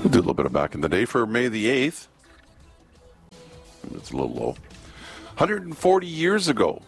We'll do a little bit of back in the day for May the 8th. It's a little low. 140 years ago,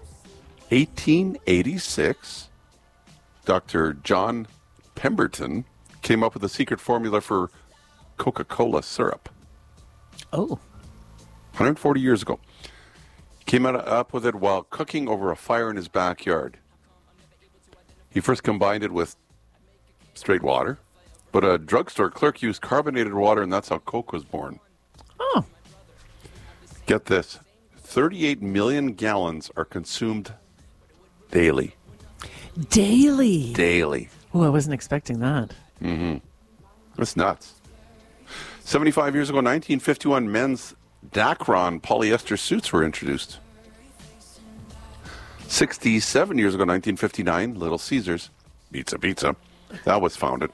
1886, Dr. John Pemberton came up with a secret formula for Coca-Cola syrup. Oh. 140 years ago. He came up with it while cooking over a fire in his backyard. He first combined it with straight water, but a drugstore clerk used carbonated water, and that's how Coke was born. Oh. Get this. 38 million gallons are consumed daily. Daily. Daily. Oh, I wasn't expecting that. That's nuts. 75 years ago, 1951, men's Dacron polyester suits were introduced. 67 years ago, 1959, Little Caesars, pizza, that was founded.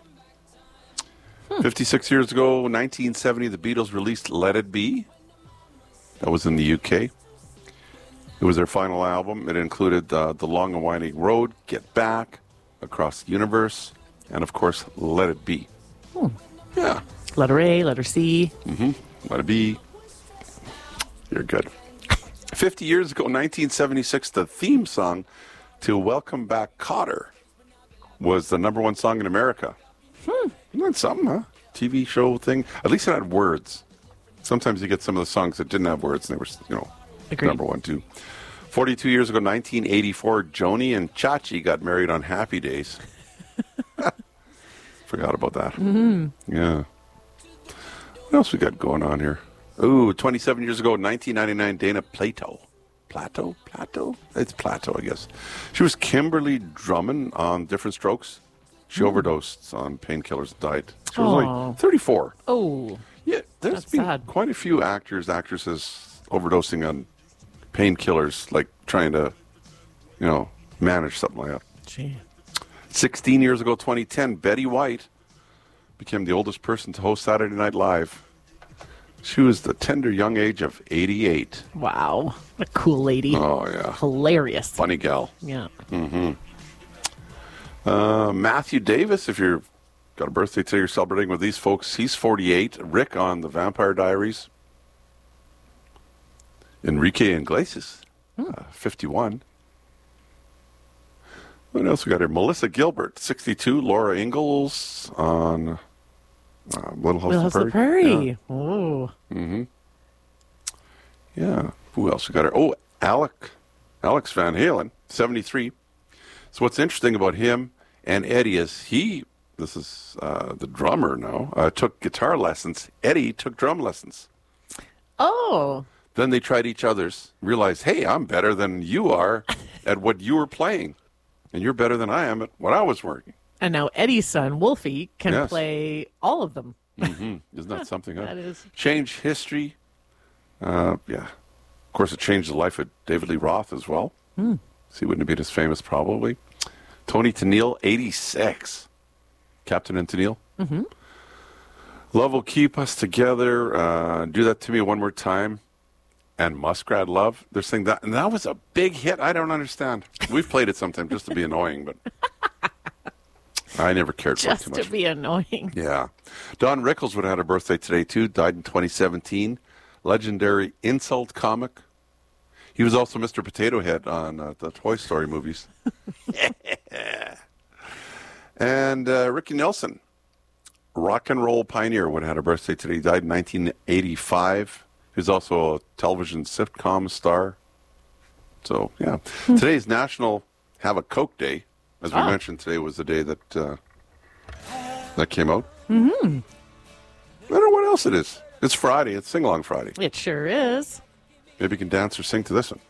56 years ago, 1970, the Beatles released Let It Be. That was in the UK. It was their final album. It included The Long and Winding Road, Get Back, Across the Universe, and, of course, Let It Be. Yeah. Letter A, letter C. Let It Be. You're good. 50 years ago, 1976, the theme song to Welcome Back, Kotter was the number one song in America. Isn't that something, huh? TV show thing. At least it had words. Sometimes you get some of the songs that didn't have words, and they were, Agreed. number one, too. 42 years ago, 1984, Joni and Chachi got married on Happy Days. Forgot about that. Yeah. What else we got going on here? Ooh, 27 years ago, 1999, Dana Plato. Plato? It's Plato, I guess. She was Kimberly Drummond on Different Strokes. She overdosed on painkillers and died. She was only 34. Oh. Yeah, there's That's been sad. quite a few actresses overdosing on painkillers, like trying to, manage something like that. Gee. 16 years ago, 2010, Betty White became the oldest person to host Saturday Night Live. She was the tender young age of 88. Wow. What a cool lady. Oh, yeah. Hilarious. Funny gal. Yeah. Matthew Davis, if you've got a birthday today, you're celebrating with these folks. He's 48. Rick on The Vampire Diaries. Enrique Iglesias, 51. What else we got here? Melissa Gilbert, 62. Laura Ingalls on Little House on the Prairie. Oh. Yeah. Who else we got here? Oh, Alex Van Halen, 73. So what's interesting about him and Eddie is this is the drummer now, took guitar lessons. Eddie took drum lessons. Oh. Then they tried each other's, realized, hey, I'm better than you are at what you were playing. And you're better than I am at what I was working. And now Eddie's son, Wolfie, can Yes. play all of them. Isn't that something? Huh? That is. Changed history. Yeah. Of course, it changed the life of David Lee Roth as well. So he wouldn't have been as famous, probably. Tony Tennille, 86. Captain and Tennille. Love will keep us together. Do that to me one more time. And Muskrat Love. They're saying that. And that was a big hit. I don't understand. We've played it sometimes just to be annoying, but I never cared for it Just too much. to be annoying. Yeah. Don Rickles would have had a birthday today, too. Died in 2017. Legendary insult comic. He was also Mr. Potato Head on the Toy Story movies. And Ricky Nelson, rock and roll pioneer, would have had a birthday today. He died in 1985. He was also a television sitcom star. So, yeah. Today's National Have a Coke Day. As we mentioned, today was the day that that came out. I don't know what else it is. It's Friday. It's Sing Along Friday. It sure is. Maybe you can dance or sing to this one.